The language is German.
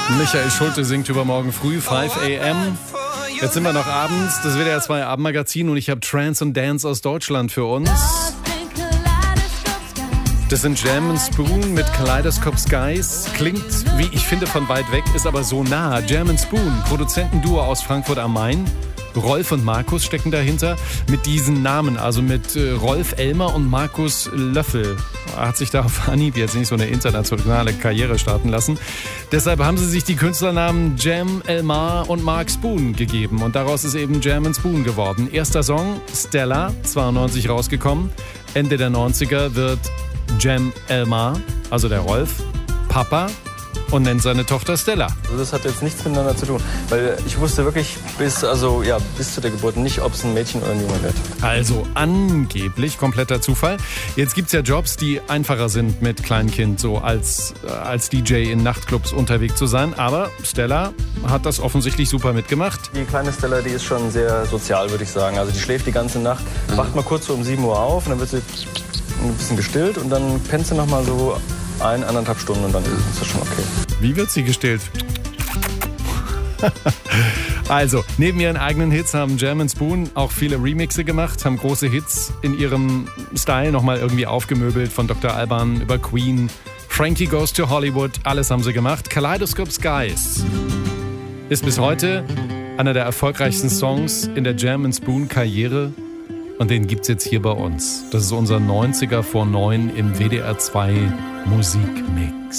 Michael Schulte singt übermorgen früh, 5 a.m. Jetzt sind wir noch abends, das WDR 2 Abendmagazin und ich habe Trance und Dance aus Deutschland für uns. Das sind Jam & Spoon mit Kaleidoscope Skies. Klingt, wie ich finde, von weit weg, ist aber so nah. Jam & Spoon, Produzentenduo aus Frankfurt am Main. Rolf und Markus stecken dahinter mit diesen Namen, also mit Rolf Elmer und Markus Löffel. Er hat sich da auf Anhieb jetzt nicht so eine internationale Karriere starten lassen. Deshalb haben sie sich die Künstlernamen Jam, Elmar und Mark Spoon gegeben und daraus ist eben Jam & Spoon geworden. Erster Song, Stella, 92 rausgekommen. Ende der 90er wird Jam Elmar, also der Rolf, Papa und nennt seine Tochter Stella. Also das hat jetzt nichts miteinander zu tun, weil ich wusste wirklich bis zu der Geburt nicht, ob es ein Mädchen oder ein Junge wird. Also angeblich kompletter Zufall. Jetzt gibt's ja Jobs, die einfacher sind mit Kleinkind, so als DJ in Nachtclubs unterwegs zu sein. Aber Stella hat das offensichtlich super mitgemacht. Die kleine Stella, die ist schon sehr sozial, würde ich sagen. Also die schläft die ganze Nacht, wacht mal kurz so um 7 Uhr auf und dann wird sie ein bisschen gestillt und dann pennt sie noch mal so 1,5 Stunden und dann ist das schon okay. Wie wird sie gestillt? Also, neben ihren eigenen Hits haben Jam & Spoon auch viele Remixe gemacht, haben große Hits in ihrem Style nochmal irgendwie aufgemöbelt, von Dr. Alban über Queen, Frankie Goes to Hollywood, alles haben sie gemacht. Kaleidoscope Skies ist bis heute einer der erfolgreichsten Songs in der Jam & Spoon Karriere und den gibt's jetzt hier bei uns. Das ist unser 90er vor 9 im WDR 2 Musikmix.